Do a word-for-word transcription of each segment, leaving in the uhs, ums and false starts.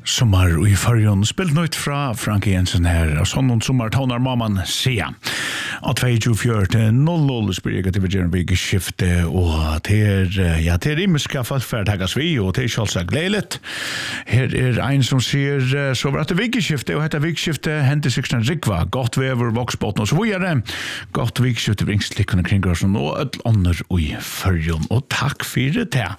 Sommar i förrjun spilt nytt fra Frankie Jensen her, og sånn noen sommartoner må man sia. Og tjuefjørte noll noll spiller til vi gjør en byggeskifte, og til, ja, til rimeska fallferdagas vi, og til kjølsa gleilet. Her er ein som sier, så var det byggeskifte, og dette byggeskifte hentet seg sånn rikva, godt vever, voksbåten, og så var det godt byggeskifte bringslikkene kring oss, og et ånder i førjun, og takk for det.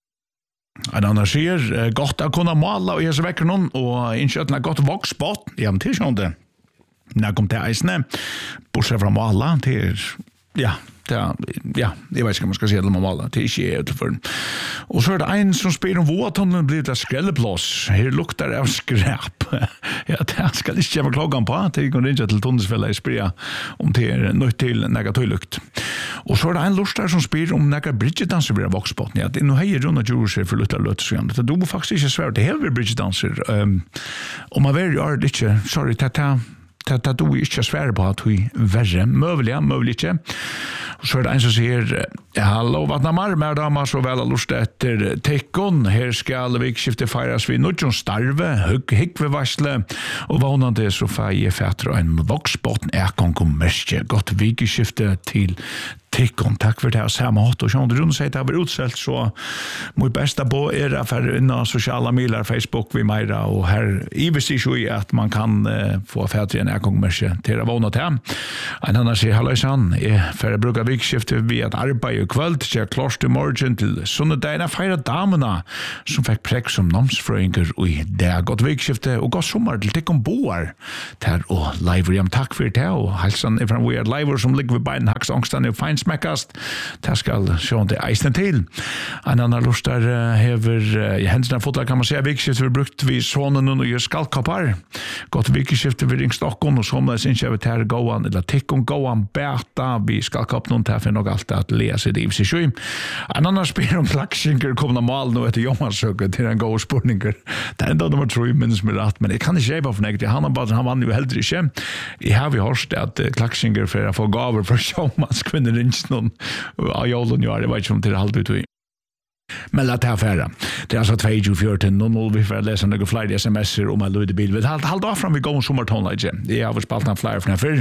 En annan sier, godt å kunne mala og gjøre seg vekker noen, og innkjøttene godt voksbåt, ja, men til sånn det. Når jeg kom til eisene, bortsett fra mala, til, ja, til, ja, jeg vet ikke hva man skal si om mala, til ikke jeg utenfor. Og så er det en som spyr om våtunnelen blir det skrelleplås. Her lukter det av skrap. Ja, det skal ikke gjøre klokken på, til jeg kan ringe til Tondesfellet og spyr om det er nødt til negatøylukt. Og så er det en lust der som spyr om nekka bridgedanser blir voksbåten. Ja, det er noe heier rundt og gjør seg for luttet løt. Det er faktisk ikke svært. Det er hever bridgedanser. Um, og man vil gjøre det ikke. Sorry, det er det er du ikke svære på at vi verre. Møvelig, ja, møvelig ikke. Og så er det en som sier, hallo, vatnamar, med damer så vel har lust etter tekkon. Her skal vikskiftet feires vi nødjon starve, hygg, hygg ved varsle, og vånande så feie fætter en voksbåten er konkommerskje. Godt vikskifte til tekkon. Takk for det her samme hatt, og sånn, rundt seg det har vært utselt, så mot besta på er det for innan sosiale miler, Facebook, vi meira, og her i visst ikke i at man kan uh, få fætter en er konkommerskje til å våne til. En annen sier, halløysan, jeg for å bruke vikskiftet vi at arbeid og kvöld, så jeg klart til morgen til sunnedagen er feire damene som fikk prekk som namnsfrøyinger og i det er godt vikskiftet og godt sommer til tikk om boar der og leiver hjem takk for det og halsen er fra vi er leiver som ligger ved beinen haks angstene og feinsmekkast det skal se om det eisne til en annen lust der uh, hever uh, i hendene fotar kan man se vikskiftet vi brukt vi sånne og gjør skalkappar godt vikskiftet vi ring stokken og som det synes jeg vi tar gåan eller tikk om gåan beta vi skalkapp noen til for noe alt at lese det i seg sjøy. En annen spyr om klakksinger kommer mal nå etter Jomansøket til en god spurninger. Det er enda nummer tro minnes med rett, men jeg kan ikke kjøpe for nekt. Han, han vann jo heller ikke. Jeg har jo hørt at klakksinger for å få gaver fra Jomanskvinner rinns noen av jålen jo er. Jeg vet ikke om til halvt ut. Men la det her fære. Det er altså tjuefjørte til noen mål vi får lese noen flere sms'er om en løydebil. Vi har halvt av fram vi går om sommertonlegge. Jeg har spalt en flere fra før.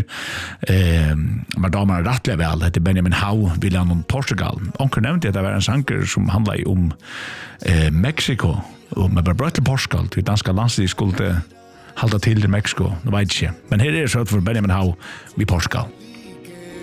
Eh, men damer er rettelig vel. Det er Benjamin Hau, Viljan om Portugal. Onker nevnte at det var en sanker som handler om eh, Mexico. Og med bare brøtt til Portugal. Til danske landslig skulle halda til til Mexico. Det vet ikke. Men her er det så for Benjamin Hau i Portugal.